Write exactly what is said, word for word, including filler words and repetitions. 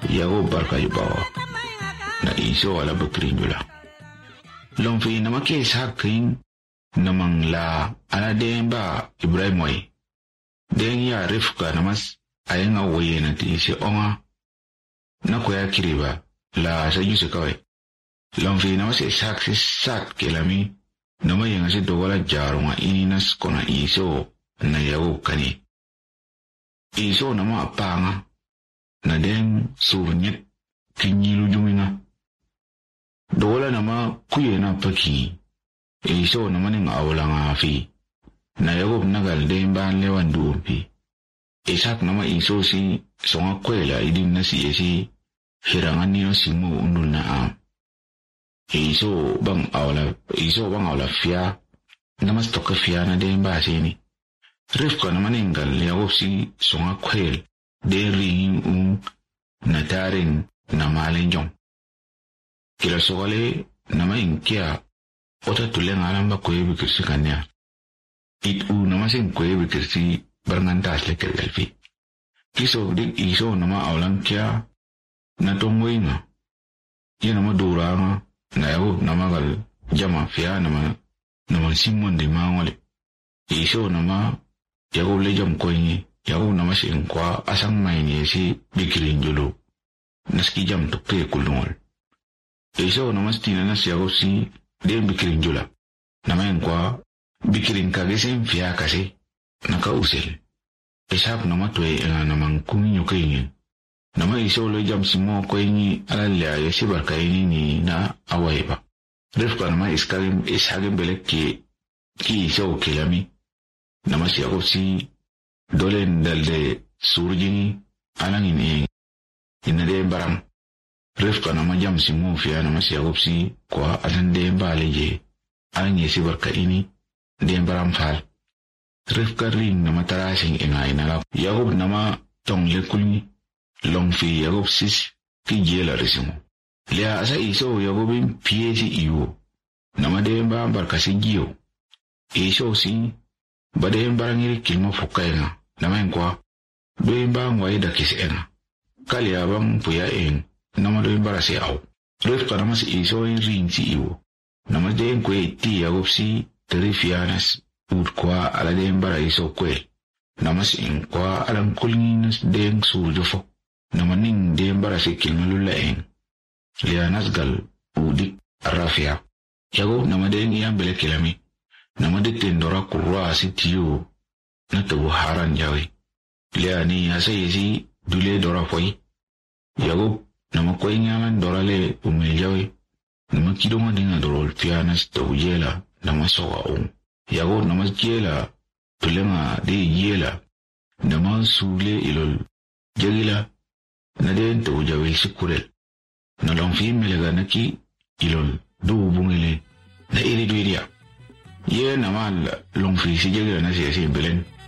Yago barka yubawa na iso wala bukrin jula long fi na make sakin namang la ana den ba Ibrahim wai den ya rifka namas ayin awaye na ti se onga na ko ya kiriba la sa yuse kawai long fi na wase sak si sak kelami na mai yang se do wala jarunga ininas kona iso na yago kani iso na ma panga na den sunyet kinyilu jumina dola nama kuye na paki iso nama ning awlang afi na yagob nagal den ban lewan duumpi isak nama iso si songa kwela idin na si esi hirangan niyo simu undul na am iso bang awla iso bang awla fia nama stoka fia na den ba sini rifka nama ningal yagob si songa kwel den ring un na tarin na malenjong kila sogale nama inkia ota tulen alamba koye bikirsi kanya it u nama sin koye bikirsi barnganta asle kelgalfi kiso dik iso nama awlang kia na tongwinga ye nama duranga na yago nama gal jama fia nama nama simon de mangole iso nama yago le jam koye yago nama sin kwa asang maini si bikirin julu naski jam tukke kulungol iso namas tina na siya si den bikirin jula namayin kwa bikirin kagesen fiya kasi nakausil isap nama tuwe nga namang kuminyo kainin nama iso lo jam simo kwenye alalya yasi barkaini ni na away ba rifka nama iskagim ishagim belek ki ki iso kilami nama siya si dolen dalde surjini alangin ing inade barang rifka nama jam simu fiya nama siya gupsi kwa alan de mbaleje alang yesi barka ini de baram fal rifka ring nama tarasing ina inalap yagub nama tong lekulni long fi yagub sis ki jela risimu lia asa iso yagubin piyesi iyo nama de mba barka si giyo iso si bade barang iri kilma fukaina nama kwa do mba ngwai da kisi ena kali abang puya eng nama do bara si au rifka nama si iso in ring si iwo nama de kwe ti yagob si terifianas ud kwa ala de bara iso kwe nama si in kwa alang kulninas de surjofo nama ning de bara si kilmalula eng lianas gal udik rafia yagob nama de iyang bele kilami nama de tendora kurwa si tiyo na tabu haran jawi liani asa yesi dule dora foi yago nama koy nyaman dorale umiljawi nama kidonga dinga dorol pianas to yela nama sowa um yago nama jela tulenga de yela nama sule ilol jagila na den to jawi sikurel na long fi melega naki ilol do bungile na iri duiria ye nama long fi si jagila na si belen